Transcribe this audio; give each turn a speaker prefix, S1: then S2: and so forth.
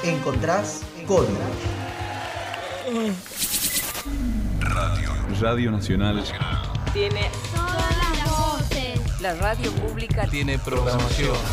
S1: encontrás Código.
S2: Radio Nacional.
S3: Tiene
S4: todas las voces.
S3: la radio pública.
S5: Tiene programación.